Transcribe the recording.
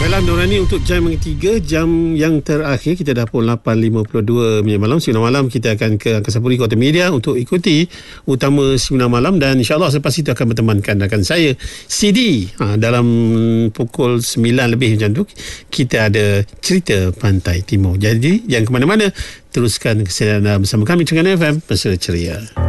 Baiklah Nurani, untuk jam yang ketiga, jam yang terakhir, kita dah pukul 8.52 malam. Sinar Malam kita akan ke Angkasa Puri Kota Media untuk ikuti utama Sinar Malam, dan insyaAllah selepas itu akan bertemankan rakan saya CD. Dalam pukul 9 lebih macam tu kita ada cerita Pantai Timur. Jadi jangan ke mana-mana, teruskan kesediaan bersama kami Trengganu FM, Mesra Ceria.